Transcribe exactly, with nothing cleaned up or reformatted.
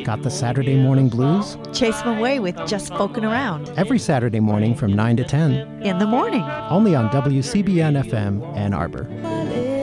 Got the Saturday morning blues? Chase them away with Just Spoken Around. Every Saturday morning from nine to ten. In the morning. Only on W C B N F M Ann Arbor.